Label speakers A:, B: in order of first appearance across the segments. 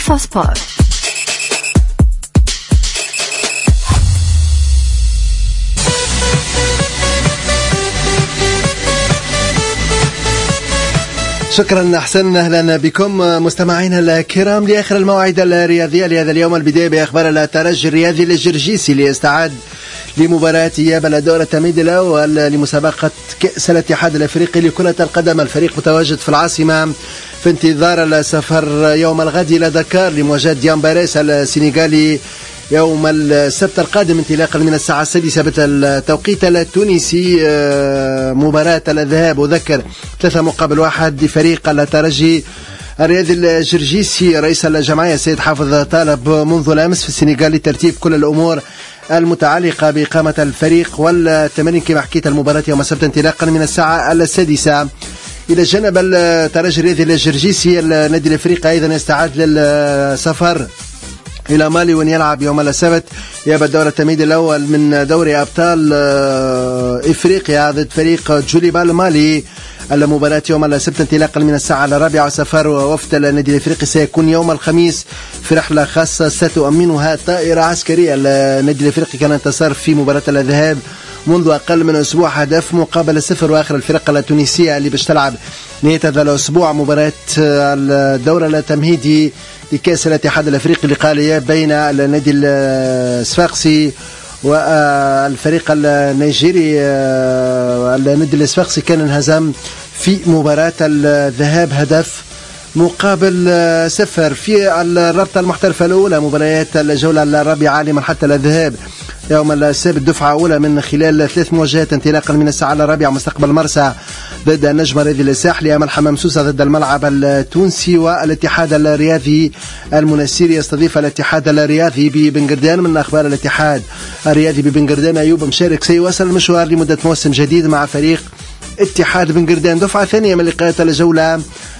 A: إكسترا سبورت.
B: شكرا حسن، اهلا بكم مستمعينا الكرام لاخر الموعد الرياضيه لهذا اليوم. البدايه باخبار الترجي الرياضي الجرجيسي ليستعد لمباراه اياب الدور التمهيدي الاول لمسابقه كاس الاتحاد الافريقي لكره القدم. الفريق متواجد في العاصمه في انتظار السفر يوم الغد الى دكار لمواجهه ديامباريس السنغالي يوم السبت القادم انطلاقا من الساعة 6 بالتوقيت التونسي. مباراة الذهاب أذكر 3-1 لفريق الترجي الرياضي الجرجيسي. رئيس الجمعية السيد حافظ طالب منذ الأمس في السنغال لترتيب كل الأمور المتعلقة بإقامة الفريق والتمرين كما حكيت. المباراة يوم السبت انطلاقا من الساعة 6. إلى جانب الترجي الرياضي الجرجيسي النادي الأفريقي أيضا يستعد للسفر إلى مالي وين يلعب يوم السبت ياب الدور التمهيدي الأول من دوري أبطال إفريقيا ضد فريق جوليبال مالي. المباراة يوم السبت انطلاقا من الساعة 4. سفر وفد النادي الأفريقي سيكون يوم الخميس في رحلة خاصة ستؤمنها طائرة عسكرية. النادي الأفريقي كان انتصر في مباراة الذهاب منذ أقل من أسبوع، هدف مقابل 0. وآخر الفرق التونسية اللي باش تلعب نهاية هذا الأسبوع مباراة الدور التمهيدي لكأس الاتحاد الأفريقي اللقاء بين النادي الصفاقسي والفريق النيجيري. النادي الصفاقسي كان انهزم في مباراة الذهاب هدف مقابل 0. في الرابطة المحترفة الأولى مباريات الجولة الرابعة لمرحلة الذهاب يوم السبت دفعة أولى من خلال 3 مواجهات انطلاقا من الساعة 4. مستقبل مرسى ضد النجم الرياضي الساحلي، أمل حمام سوسة ضد الملعب التونسي، والاتحاد الرياضي المنسيري يستضيف الاتحاد الرياضي ببنغردان. من أخبار الاتحاد الرياضي ببنغردان أيوب مشارك سيواصل المشوار لمدة موسم جديد مع فريق اتحاد بنغردان. دفعة ثانية من لقاءات الجولة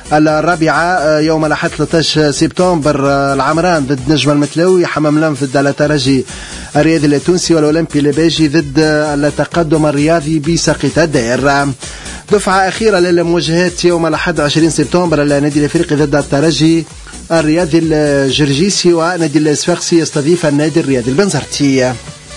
B: الرابعة يوم الأحد 13 سبتمبر العمران ضد نجم المتلوي، حمام لنف ضد الترجي الرياضي التونسي، والأولمبي لبيجي ضد التقدم الرياضي بساقية الدائر. دفعة أخيرة للمواجهات يوم الأحد 20 سبتمبر النادي الأفريقي ضد الترجي الرياضي الجرجيسي، ونادي الصفاقسي يستضيف النادي الرياضي البنزرتي.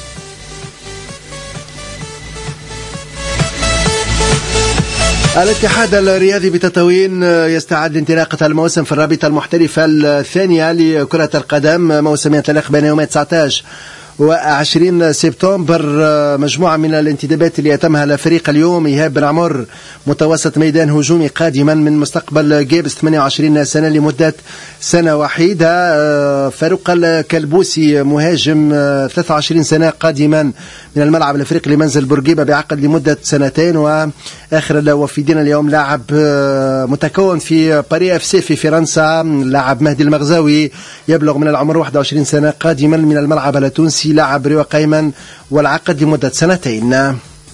B: الاتحاد الرياضي بتطاوين يستعد لانطلاقة الموسم في الرابطة المحترفة الثانية لكرة القدم، موسم ينطلق بين يوم 19 و20 سبتمبر. مجموعة من الانتدابات اللي يتمها لفريق اليوم: إيهاب بن عمر متوسط ميدان هجومي قادما من مستقبل جيبس 28 سنة لمدة سنة وحيدة. فاروق الكلبوسي مهاجم 23 سنة قادما من الملعب الافريقي لمنزل بورقيبة بعقد لمدة 2. واخر الوفيدين اليوم لاعب متكون في باري اف سي في فرنسا، لاعب مهدي المغزاوي يبلغ من العمر 21 سنة قادما من الملعب التونسي، لاعب ريوا قيمن والعقد لمدة 2.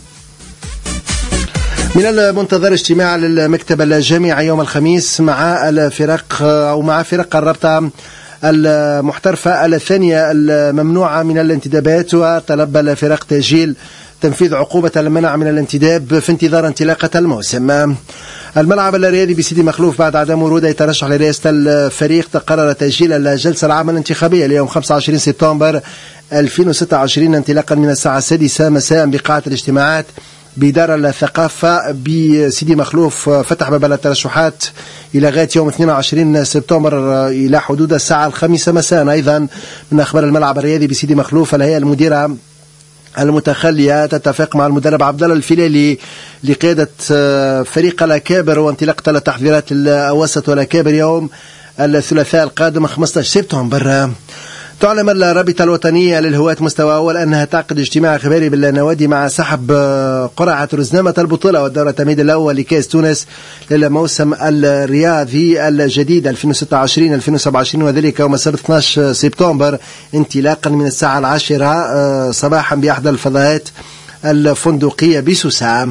B: من المنتظر اجتماع للمكتب الجامعي يوم الخميس مع الفرق أو مع فرق الرابطة المحترفة الثانية الممنوعة من الانتدابات، وطلب الفرق تأجيل تنفيذ عقوبة المنع من الانتداب في انتظار انطلاقة الموسم. الملعب الرياضي بسيدي مخلوف بعد عدم وروده يترشح لرئاسة الفريق تقرر تأجيل الجلسة العامة الانتخابية ليوم 25 سبتمبر 2026 انطلاقا من الساعة 6 مساء بقاعة الاجتماعات بدار الثقافة بسيدي مخلوف. فتح باب الترشحات إلى غاية يوم 22 سبتمبر إلى حدود الساعة 5 مساء. أيضا من أخبار الملعب الرياضي بسيدي مخلوف، الهيئة المديرة المتخلية تتفق مع المدرب عبد الله الفلالي لقيادة فريق الأكابر وانطلاقة التحضيرات الأوسط والأكابر يوم الثلاثاء القادم 15 سبتمبر. تعلم الرابطة الوطنية للهواة مستوى أول أنها تعقد اجتماع خبري بالنوادي مع سحب قرعة رزنامة البطولة والدورة التمهيدي الأول لكأس تونس للموسم الرياضي الجديد 2026-2027، وذلك يوم السبت 12 سبتمبر انطلاقا من الساعة 10 صباحا بأحد الفضاءات الفندقية بسوسة.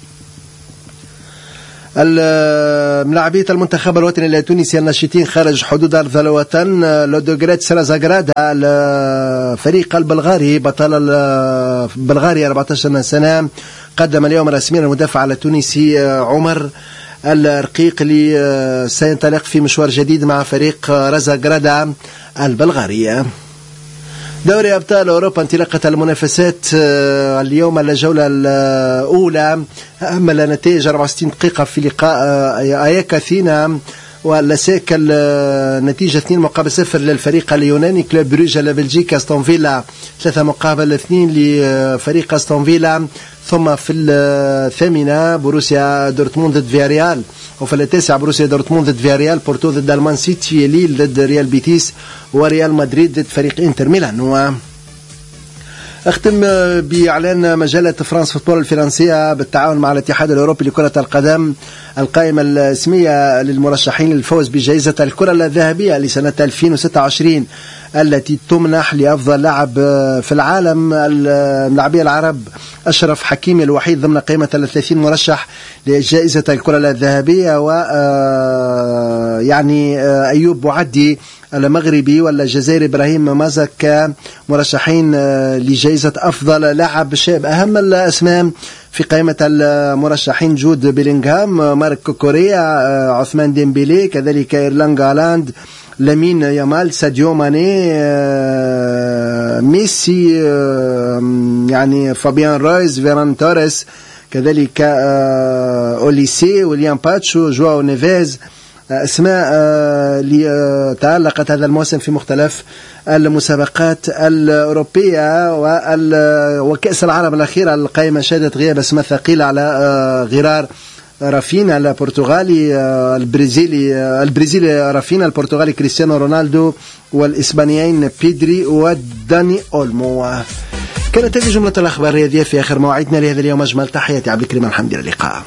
B: ملاعبية المنتخب الوطني التونسي الناشطين خارج حدود أرض الوطن لودوغريت سرازاغرادا الفريق البلغاري بطل بلغاريا 14 سنة قدم اليوم رسميا المدافع التونسي عمر الرقيق اللي سينطلق في مشوار جديد مع فريق رازاغرادا البلغارية. دوري أبطال أوروبا انطلاقة المنافسات اليوم الجولة الأولى. أهم النتائج 64 دقيقة في لقاء أياك أثينا واللاسيك النتيجة 2-0 للفريق اليوناني. كلوب بروج البلجيكي أستون فيلا 3-2 لفريق أستون فيلا. ثم في الثامنة بروسيا دورتموند ضد فياريال، وفي التاسعة بروسيا دورتموند ضد فياريال، بورتو ضد المان سيتي، ليل ضد ريال بيتيس، وريال مدريد ضد فريق انتر ميلان. اختم باعلان مجله فرانس فوتبول الفرنسيه بالتعاون مع الاتحاد الاوروبي لكره القدم القائمه الاسميه للمرشحين للفوز بجائزه الكره الذهبيه لسنه 2026 التي تمنح لافضل لاعب في العالم. اللاعبي العرب اشرف حكيمي الوحيد ضمن قائمه 30 مرشح لجائزه الكره الذهبيه، و يعني ايوب بوعدي المغربي والجزائري إبراهيم مازك مرشحين لجائزة أفضل لاعب شاب. أهم الأسماء في قائمة المرشحين جود بيلينغهام، مارك كوكوريا، عثمان ديمبيلي، كذلك إيرلانغ هالاند، لامين يامال، ساديو ماني، ميسي، يعني فابيان رويز، فيران توريس، كذلك أوليسي، ويليام باتشو، جواو نيفيز. أسماء اللي تعلقت هذا الموسم في مختلف المسابقات الأوروبية وكأس العالم الأخيرة. القائمة شهدت غياب أسماء ثقيلة على غرار رافينا البرتغالي، البرازيلي رافينا، البرتغالي كريستيانو رونالدو، والإسبانيين بيدري وداني أولمو. كانت هذه جملة الأخبار الرياضية في آخر موعدنا لهذا اليوم. أجمل تحياتي عبد الكريم الحمد لله. اللقاء.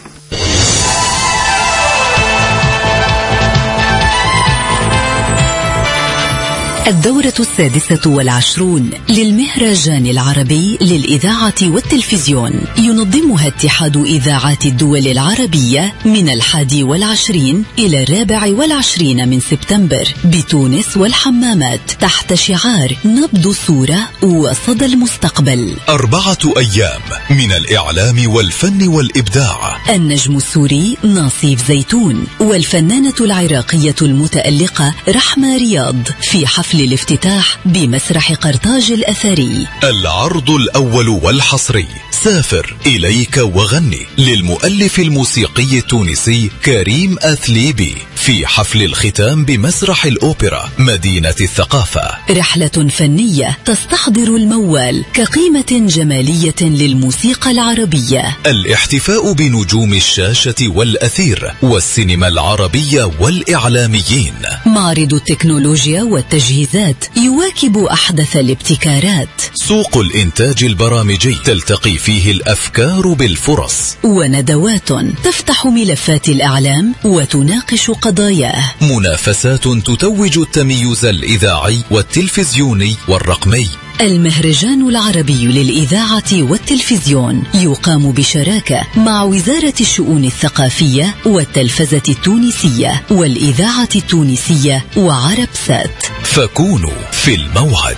A: الدورة 26 للمهرجان العربي للإذاعة والتلفزيون ينظمها اتحاد إذاعات الدول العربية من 21 إلى 24 من سبتمبر بتونس والحمامات تحت شعار نبض الصورة وصدى المستقبل.
C: 4 أيام من الإعلام والفن والإبداع.
A: النجم السوري ناصيف زيتون والفنانة العراقية المتألقة رحمة رياض في حفل الافتتاح بمسرح قرطاج الأثري.
C: العرض الأول والحصري سافر إليك وغني للمؤلف الموسيقي التونسي كريم أثليبي في حفل الختام بمسرح الأوبرا مدينة الثقافة.
A: رحلة فنية تستحضر الموال كقيمة جمالية للموسيقى العربية.
C: الاحتفاء بنجوم الشاشة والأثير والسينما العربية والإعلاميين.
A: معرض التكنولوجيا والتجهيزات يواكب أحدث الابتكارات.
C: سوق الإنتاج البرامجي تلتقي فيه الأفكار بالفرص.
A: وندوات تفتح ملفات الإعلام وتناقش قضاياه.
C: منافسات تتوج التميز الإذاعي والتلفزيوني والرقمي.
A: المهرجان العربي للإذاعة والتلفزيون يقام بشراكة مع وزارة الشؤون الثقافية والتلفزة التونسية والإذاعة التونسية وعرب سات.
C: فكونوا في الموعد.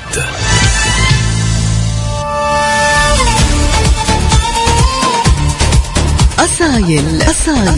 A: أصايل